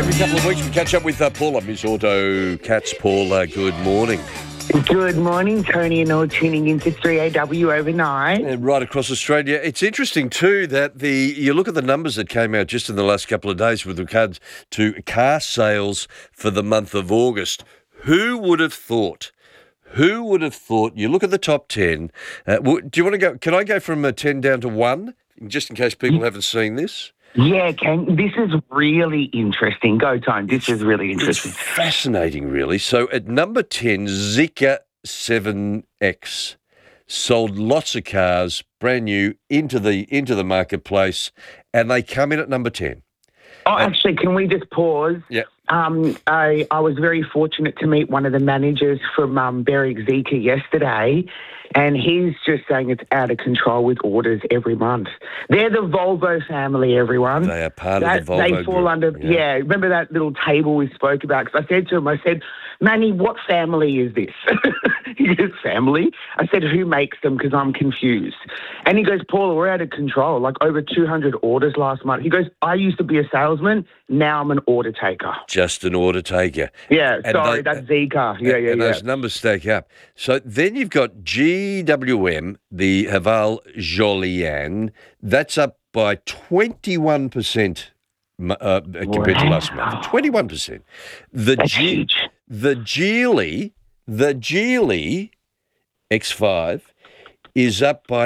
Every couple of weeks we catch up with Paula, Miss Auto Cats. Paula, good morning. Good morning, Tony, and all tuning into 3AW overnight. And right across Australia. It's interesting too that you look at the numbers that came out just in the last couple of days with regards to car sales for the month of August. Who would have thought? Who would have thought? You look at the top 10. Do you want to go? Can I go from 10 down to 1, just in case people haven't seen this? Yeah, this is really interesting. Go, Tone. This is really interesting. It's fascinating, really. So at number 10, Zeekr 7X sold lots of cars, brand new, into the marketplace, and they come in at number 10. Oh, actually, can we just pause? Yeah. I was very fortunate to meet one of the managers from Berwick Zeekr yesterday, and he's just saying it's out of control with orders every month. They're the Volvo family, everyone. They are part of the Volvo They fall group. under, yeah. Remember that little table we spoke about? Because I said to him, Manny, what family is this? He goes, family? I said, who makes them? Because I'm confused. And he goes, Paula, we're out of control. Like over 200 orders last month. He goes, I used to be a salesman. Now I'm an order taker. Just an order taker. Yeah, sorry, that's Zeekr. Yeah. Those numbers stack up. So then you've got GWM, the Haval Jolian. That's up by 21% compared to last month. 21%. That's huge. The Geely X5 is up by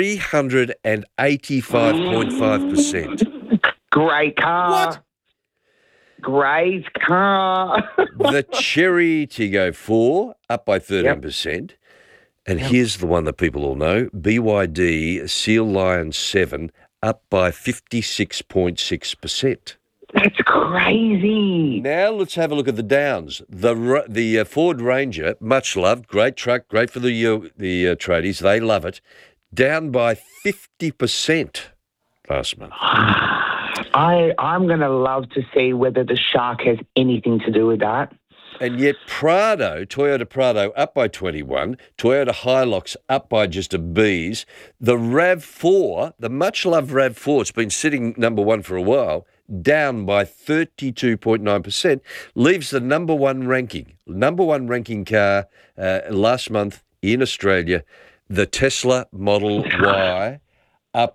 385.5%. Great car. What? Great car. The Cherry Tiggo 4 up by 13%. And here's the one that people all know, BYD Seal Lion 7 up by 56.6%. That's crazy. Now let's have a look at the downs. The Ford Ranger, much loved, great truck, great for the tradies. They love it. Down by 50% last month. I'm going to love to see whether the shark has anything to do with that. And yet Toyota Prado up by 21, Toyota Hilux up by just a B's. The RAV4, the much-loved RAV4, it's been sitting number 1 for a while, down by 32.9%, leaves the number one ranking car last month in Australia, the Tesla Model Y, up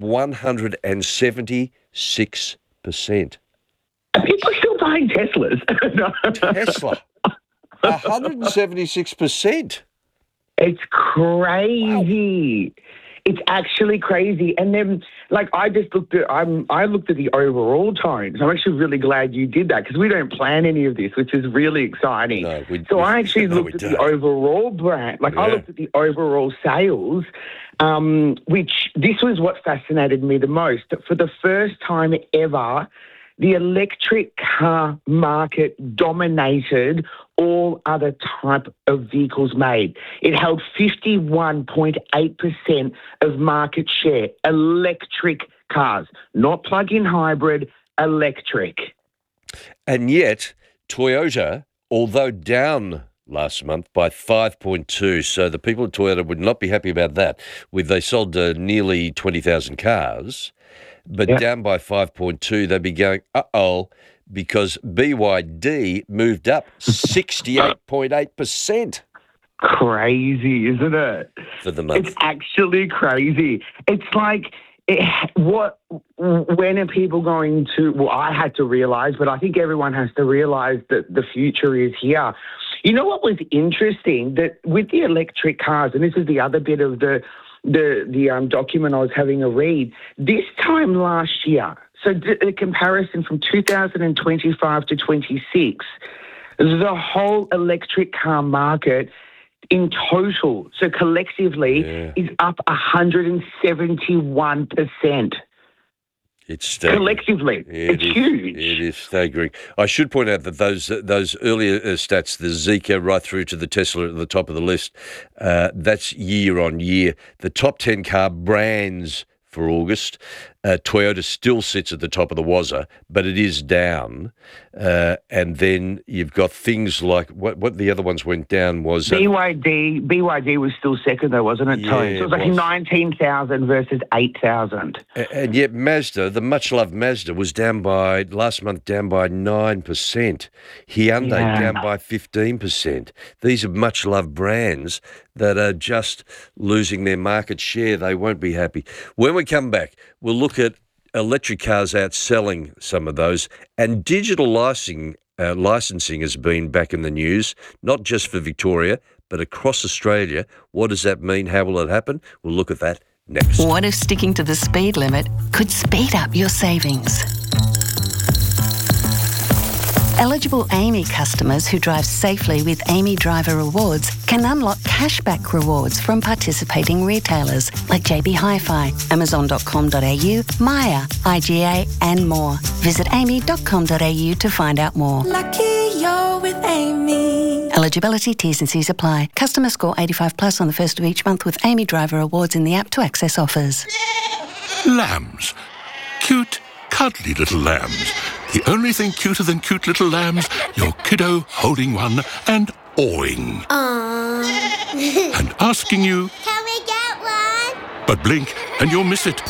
176%. Are people still buying Teslas? Tesla, 176%. It's crazy. Wow. It's actually crazy. And then, I just looked at the overall Tone. So I'm actually really glad you did that because we don't plan any of this, which is really exciting. No, I actually looked at the overall brand. I looked at the overall sales, which this was what fascinated me the most. For the first time ever, the electric car market dominated all other type of vehicles made. It held 51.8% of market share. Electric cars, not plug-in hybrid, electric. And yet, Toyota, although down last month by 5.2, so the people at Toyota would not be happy about that. They sold nearly 20,000 cars, but down by 5.2, they'd be going, because BYD moved up 68.8%. Crazy, isn't it? For the month. It's actually crazy. It's when are people going to, I had to realise, but I think everyone has to realise that the future is here. You know what was interesting? That with the electric cars, and this is the other bit of the document I was having a read, this time last year, so the comparison from 2025 to 26, the whole electric car market in total, so collectively, is up 171%. It's staggering. Collectively, it's huge. It is staggering. I should point out that those earlier stats, the Zeekr right through to the Tesla at the top of the list, that's year on year. The top 10 car brands for August, Toyota still sits at the top of the wazza, but it is down. And then you've got things like what the other ones went down was BYD was still second though, wasn't it, Tony? Yeah, So it was like 19,000 versus 8,000. and yet Mazda, the much-loved Mazda, was last month down by 9%. Hyundai down by 15%. These are much-loved brands that are just losing their market share. They won't be happy. When we come back, we'll look at electric cars outselling some of those, and digital licensing has been back in the news, not just for Victoria, but across Australia. What does that mean? How will it happen? We'll look at that next. What if sticking to the speed limit could speed up your savings? Eligible AAMI customers who drive safely with AAMI Driver Rewards can unlock cashback rewards from participating retailers like JB Hi-Fi, Amazon.com.au, Maya, IGA and more. Visit aami.com.au to find out more. Lucky you're with AAMI. Eligibility, T's and C's apply. Customer score 85 plus on the first of each month with AAMI Driver Rewards in the app to access offers. Lambs. Cute, cuddly little lambs. The only thing cuter than cute little lambs, your kiddo holding one and awing. Aww. And asking you, Can we get one? but blink and you'll miss it.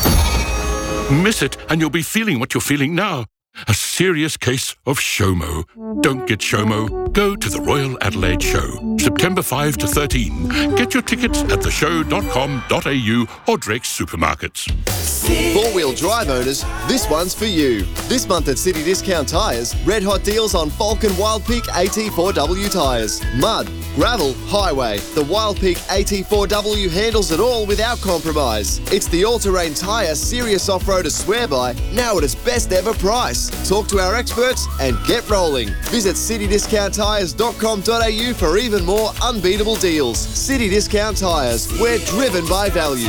Miss it and you'll be feeling what you're feeling now. A serious case of SHOMO. Don't get SHOMO. Go to the Royal Adelaide Show, September 5 to 13. Get your tickets at theshow.com.au or Drake's supermarkets. Four-wheel drive owners, this one's for you. This month at City Discount Tyres, red hot deals on Falcon Wild Peak AT4W tyres. Mud, gravel, highway. The Wild Peak AT4W handles it all without compromise. It's the all-terrain tyre serious off-roaders swear by, now at its best ever price. Talk to our experts and get rolling. Visit citydiscounttyres.com.au for even more unbeatable deals. City Discount Tyres, we're driven by value.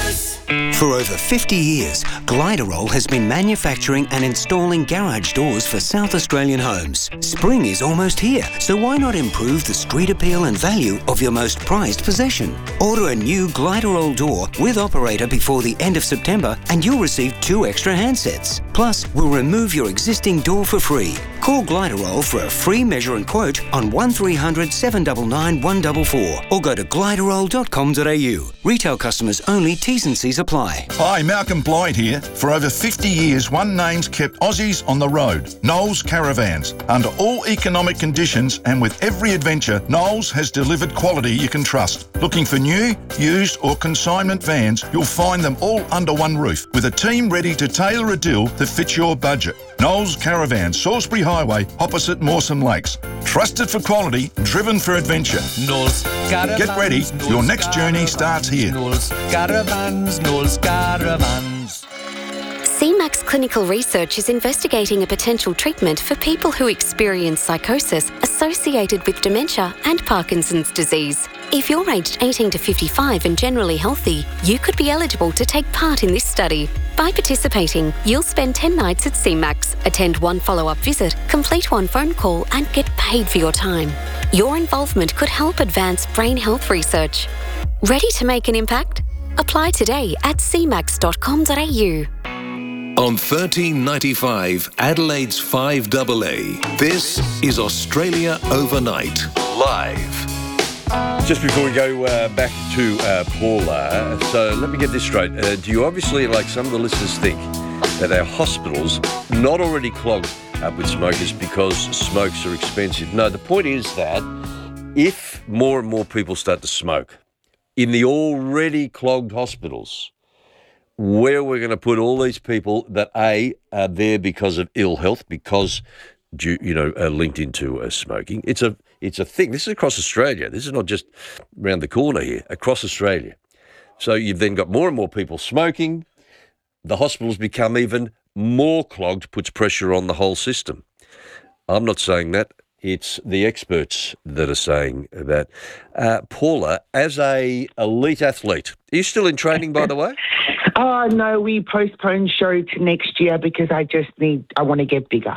For over 50 years, Gliderol has been manufacturing and installing garage doors for South Australian homes. Spring is almost here, so why not improve the street appeal and value of your most prized possession? Order a new Gliderol door with operator before the end of September and you'll receive 2 extra handsets. Plus, we'll remove your existing door for free. Call Gliderol for a free measure and quote on 1300 799 144 or go to gliderol.com.au. Retail customers only, T's and C's apply. Hi, Malcolm Blyde here. For over 50 years, one name's kept Aussies on the road. Knowles Caravans. Under all economic conditions and with every adventure, Knowles has delivered quality you can trust. Looking for new, used or consignment vans, you'll find them all under one roof with a team ready to tailor a deal that fits your budget. Knowles Caravans, Salisbury Highway, opposite Mawson Lakes. Trusted for quality, driven for adventure. Knowles Caravans. Get ready, your next journey starts here. Knowles Caravans, Knowles Caravans. CMAX Clinical Research is investigating a potential treatment for people who experience psychosis associated with dementia and Parkinson's disease. If you're aged 18 to 55 and generally healthy, you could be eligible to take part in this study. By participating, you'll spend 10 nights at CMAX, attend 1 follow-up visit, complete 1 phone call and get paid for your time. Your involvement could help advance brain health research. Ready to make an impact? Apply today at cmax.com.au. On 1395 Adelaide's 5AA, this is Australia Overnight, live. Just before we go back to Paula, so let me get this straight. Do you obviously, like some of the listeners, think that our hospitals not already clogged up with smokers because smokes are expensive? No, the point is that if more and more people start to smoke in the already clogged hospitals, where we're going to put all these people that are there because of ill health, because are linked into smoking. It's a thing. This is across Australia. This is not just around the corner here. Across Australia. So you've then got more and more people smoking. The hospitals become even more clogged, puts pressure on the whole system. I'm not saying that. It's the experts that are saying that. Paula, as a elite athlete, are you still in training, by the way? Oh, no, we postponed show to next year because I want to get bigger.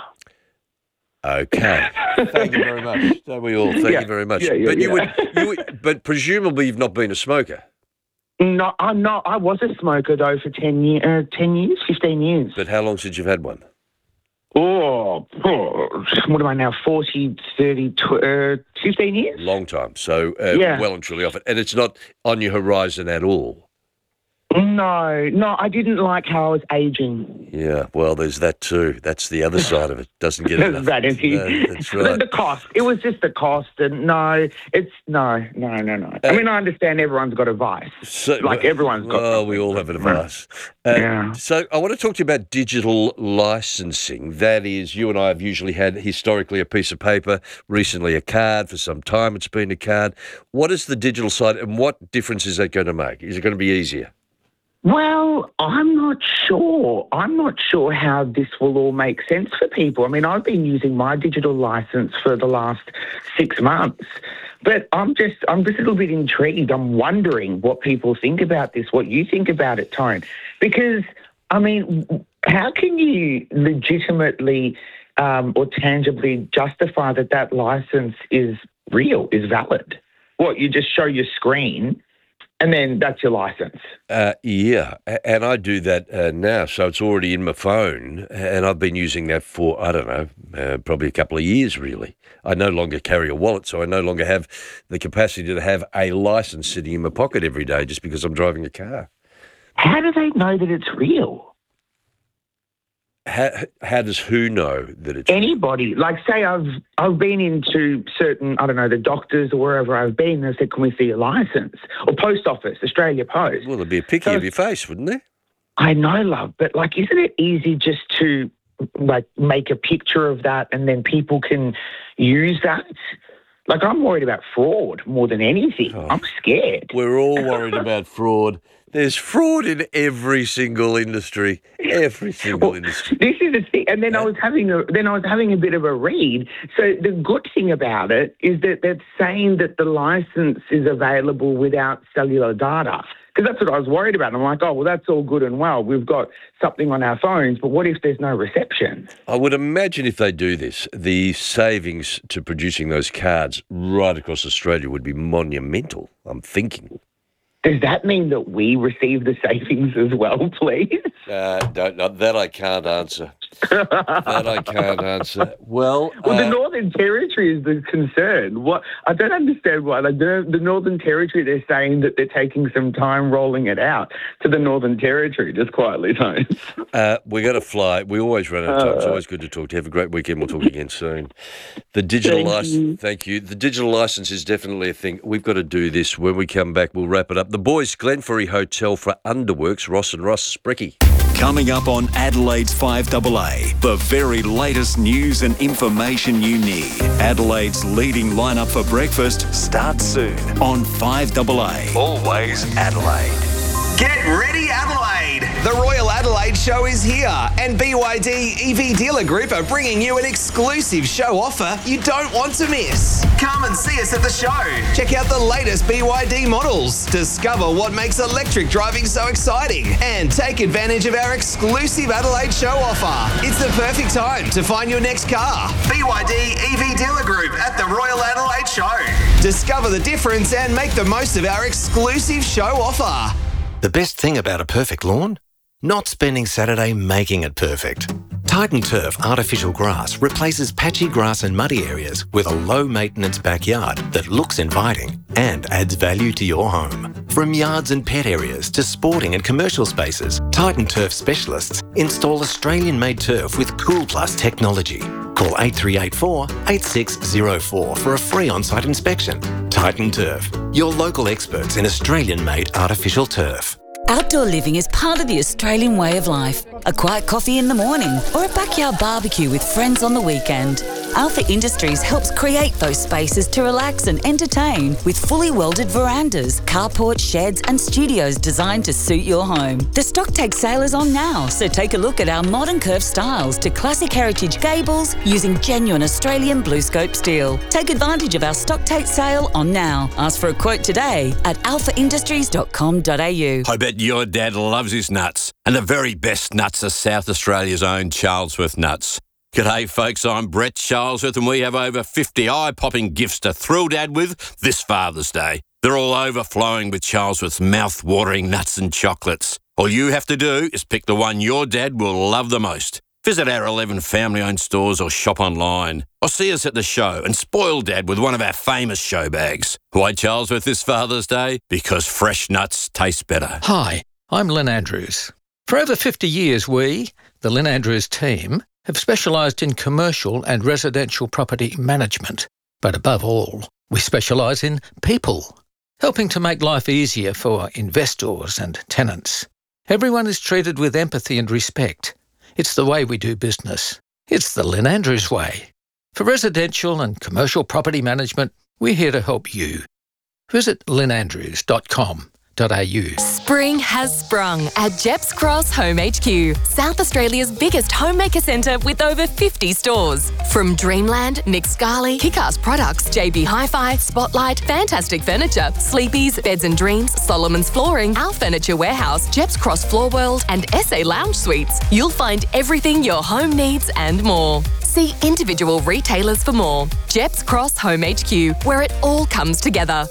Okay. Thank you very much. Don't we all? Thank you very much. But presumably you've not been a smoker. No, I'm not. I was a smoker, though, for 10 years, 15 years. But how long since you've had one? Oh, what am I now, 40, 30, 15 years? Long time. So Yeah. well and truly off it. And it's not on your horizon at all. No, I didn't like how I was aging. Yeah, well, there's that too. That's the other side of it. Doesn't get enough. Vanity. No, that's right. The cost. It was just the cost. And no. I mean, I understand everyone's got a vice. Everyone's got Oh, we all have a vice. Yeah. So I want to talk to you about digital licensing. That is, you and I have usually had historically a piece of paper, recently a card. For some time it's been a card. What is the digital side and what difference is that going to make? Is it going to be easier? Well, I'm not sure. I'm not sure how this will all make sense for people. I mean, I've been using my digital license for the last 6 months, but I'm just a little bit intrigued. I'm wondering what people think about this, what you think about it, Tone. Because, I mean, how can you legitimately or tangibly justify that license is real, is valid? What, you just show your screen and then that's your license? Yeah, and I do that now, so it's already in my phone, and I've been using that for, I don't know, probably a couple of years, really. I no longer carry a wallet, so I no longer have the capacity to have a license sitting in my pocket every day just because I'm driving a car. How do they know that it's real? How does who know that it's anybody? Like, say I've been into certain, I don't know, the doctors or wherever I've been, they said, can we see your license? Or post office, Australia Post. Well, there'd be a picture of your face, wouldn't there? I know, love, but like, isn't it easy just to like make a picture of that and then people can use that? Like, I'm worried about fraud more than anything. I'm scared. We're all worried about fraud. There's fraud in every single industry. Every single industry. This is the thing. And then I was having a bit of a read. So the good thing about it is that they're saying that the license is available without cellular data. Because that's what I was worried about. I'm like, oh, well, that's all good and well. We've got something on our phones, but what if there's no reception? I would imagine if they do this, the savings to producing those cards right across Australia would be monumental, I'm thinking. Does that mean that we receive the savings as well, please? That I can't answer. That I can't answer. Well, the Northern Territory is the concern. What I don't understand why the Northern Territory, they're saying that they're taking some time rolling it out to the Northern Territory, just quietly, Tone. We're going to fly. We always run out of time. It's always good to talk to you. Have a great weekend. We'll talk again soon. The digital license. Thank you. The digital license is definitely a thing. We've got to do this. When we come back, we'll wrap it up. The boys, Glenferrie Hotel for Underworks, Ross and Ross Sprecky. Coming up on Adelaide's 5AA, the very latest news and information you need. Adelaide's leading lineup for breakfast starts soon on 5AA. Always Adelaide. Get ready, Adelaide! The Royal Adelaide Show is here, and BYD EV Dealer Group are bringing you an exclusive show offer you don't want to miss. Come and see us at the show. Check out the latest BYD models, discover what makes electric driving so exciting, and take advantage of our exclusive Adelaide Show offer. It's the perfect time to find your next car. BYD EV Dealer Group at the Royal Adelaide Show. Discover the difference and make the most of our exclusive show offer. The best thing about a perfect lawn? Not spending Saturday making it perfect. Titan Turf artificial grass replaces patchy grass and muddy areas with a low-maintenance backyard that looks inviting and adds value to your home. From yards and pet areas to sporting and commercial spaces, Titan Turf specialists install Australian-made turf with Cool Plus technology. Call 8384 8604 for a free on-site inspection. Titan Turf, your local experts in Australian-made artificial turf. Outdoor living is part of the Australian way of life. A quiet coffee in the morning or a backyard barbecue with friends on the weekend. Alpha Industries helps create those spaces to relax and entertain with fully welded verandas, carports, sheds and studios designed to suit your home. The stock take sale is on now, so take a look at our modern curved styles to classic heritage gables using genuine Australian BlueScope steel. Take advantage of our stock take sale on now. Ask for a quote today at alphaindustries.com.au. I bet your dad loves his nuts. And the very best nuts are South Australia's own Charlesworth nuts. G'day folks, I'm Brett Charlesworth and we have over 50 eye-popping gifts to thrill Dad with this Father's Day. They're all overflowing with Charlesworth's mouth-watering nuts and chocolates. All you have to do is pick the one your dad will love the most. Visit our 11 family-owned stores or shop online. Or see us at the show and spoil Dad with one of our famous show bags. Why Charlesworth this Father's Day? Because fresh nuts taste better. Hi, I'm Lynn Andrews. For over 50 years, we, the Lynn Andrews team, have specialised in commercial and residential property management. But above all, we specialise in people, helping to make life easier for investors and tenants. Everyone is treated with empathy and respect. It's the way we do business. It's the Lynn Andrews way. For residential and commercial property management, we're here to help you. Visit lynnandrews.com.au. Spring has sprung at Jeps Cross Home HQ, South Australia's biggest homemaker centre with over 50 stores. From Dreamland, Nick Scali, Kick-Ass Products, JB Hi-Fi, Spotlight, Fantastic Furniture, Sleepy's, Beds and Dreams, Solomon's Flooring, Our Furniture Warehouse, Jeps Cross Floor World and SA Lounge Suites, you'll find everything your home needs and more. See individual retailers for more. Jeps Cross Home HQ, where it all comes together.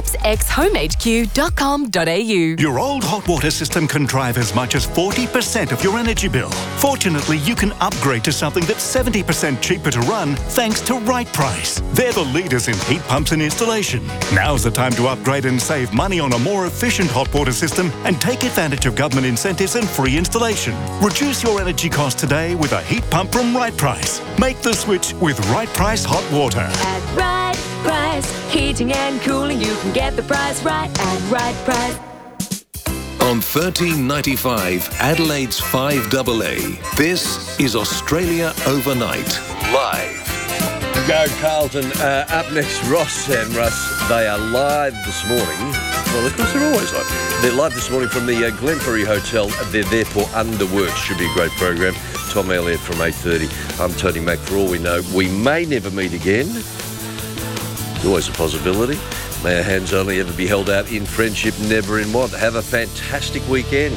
jepsxhomehq.com.au. Your old hot water system can drive as much as 40% of your energy bill. Fortunately, you can upgrade to something that's 70% cheaper to run thanks to Right Price. They're the leaders in heat pumps and installation. Now's the time to upgrade and save money on a more efficient hot water system and take advantage of government incentives and free installation. Reduce your energy cost today with a heat pump from Right Price. Make the switch with Right Price Hot Water. At Right Price, heating and cooling, you can get the price right at Right Price. On 1395 Adelaide's 5AA, this is Australia Overnight, live. Go Carlton. Up next, Ross and Russ. They are live this morning. Well, of course, they're always live. They're live this morning from the Glenferrie Hotel. They're there for Underworks. Should be a great program. Tom Elliott from 8:30. I'm Tony Mack. For all we know, we may never meet again. There's always a possibility. May our hands only ever be held out in friendship, never in want. Have a fantastic weekend.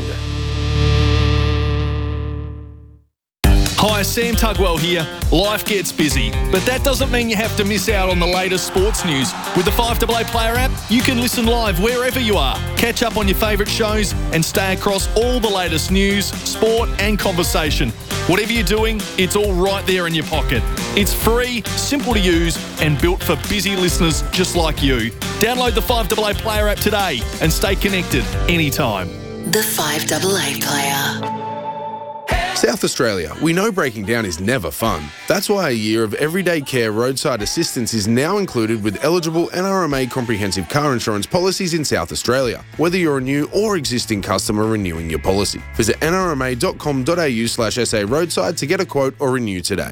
Hi, Sam Tugwell here. Life gets busy, but that doesn't mean you have to miss out on the latest sports news. With the 5AA Player app, you can listen live wherever you are, catch up on your favourite shows and stay across all the latest news, sport and conversation. Whatever you're doing, it's all right there in your pocket. It's free, simple to use and built for busy listeners just like you. Download the 5AA Player app today and stay connected anytime. The 5AA Player. South Australia, we know breaking down is never fun. That's why a year of everyday care roadside assistance is now included with eligible NRMA comprehensive car insurance policies in South Australia, whether you're a new or existing customer renewing your policy. Visit nrma.com.au/SA roadside to get a quote or renew today.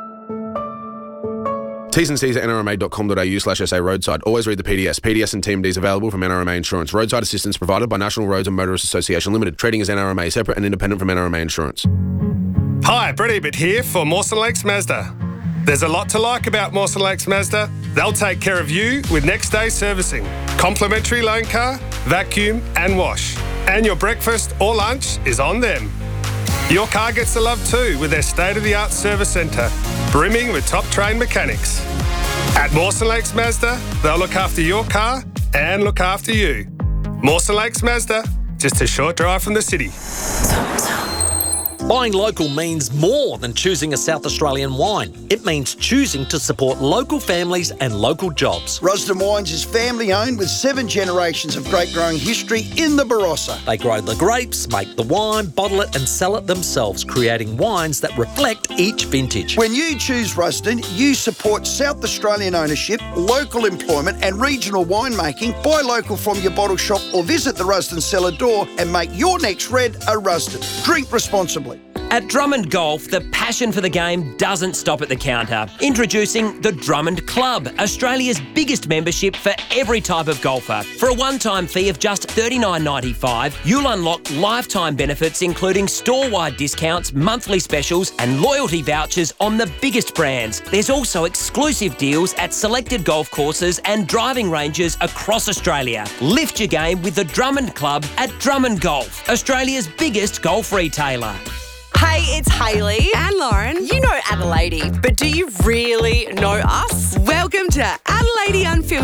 T's and C's at nrma.com.au/SA roadside. Always read the PDS. PDS and TMDs available from NRMA Insurance. Roadside assistance provided by National Roads and Motorists Association Limited. Trading as NRMA, separate and independent from NRMA Insurance. Hi, Brett Ebert here for Mawson Lakes Mazda. There's a lot to like about Mawson Lakes Mazda. They'll take care of you with next day servicing, complimentary loan car, vacuum and wash. And your breakfast or lunch is on them. Your car gets the love too with their state-of-the-art service centre, brimming with top-trained mechanics. At Mawson Lakes Mazda, they'll look after your car and look after you. Mawson Lakes Mazda, just a short drive from the city. Buying local means more than choosing a South Australian wine. It means choosing to support local families and local jobs. Rusden Wines is family owned with 7 generations of grape growing history in the Barossa. They grow the grapes, make the wine, bottle it and sell it themselves, creating wines that reflect each vintage. When you choose Rusden, you support South Australian ownership, local employment and regional winemaking. Buy local from your bottle shop or visit the Rusden cellar door and make your next red a Rusden. Drink responsibly. At Drummond Golf, the passion for the game doesn't stop at the counter. Introducing the Drummond Club, Australia's biggest membership for every type of golfer. For a one-time fee of just $39.95, you'll unlock lifetime benefits including store-wide discounts, monthly specials and loyalty vouchers on the biggest brands. There's also exclusive deals at selected golf courses and driving ranges across Australia. Lift your game with the Drummond Club at Drummond Golf, Australia's biggest golf retailer. Hey, it's Hayley. And Lauren. You know Adelaide, but do you really know us? Welcome to Adelaide Unfiltered.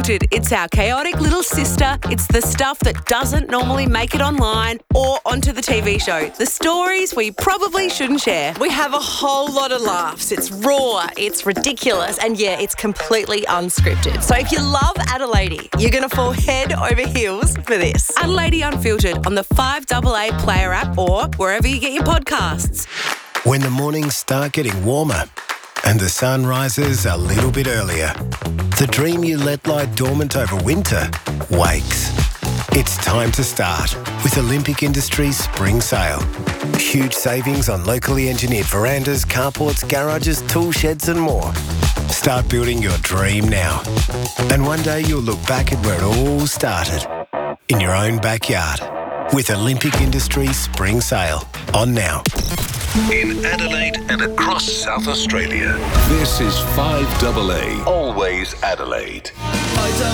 Unfiltered. It's our chaotic little sister. It's the stuff that doesn't normally make it online or onto the TV show. The stories we probably shouldn't share. We have a whole lot of laughs. It's raw, it's ridiculous, and yeah, it's completely unscripted. So if you love Adelaide, you're going to fall head over heels for this. Adelaide Unfiltered on the 5AA Player app or wherever you get your podcasts. When the mornings start getting warmer and the sun rises a little bit earlier, the dream you let lie dormant over winter wakes. It's time to start with Olympic Industries Spring Sale. Huge savings on locally engineered verandas, carports, garages, tool sheds and more. Start building your dream now. And one day you'll look back at where it all started, in your own backyard, with Olympic Industries Spring Sale on now. In Adelaide and across South Australia, this is 5AA, always Adelaide.